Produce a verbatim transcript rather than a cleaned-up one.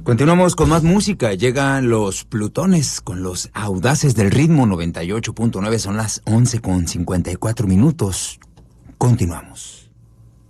Continuamos con más música. Llegan los Plutones con los Audaces del Ritmo noventa y ocho punto nueve. Son las once con cincuenta y cuatro minutos. Continuamos.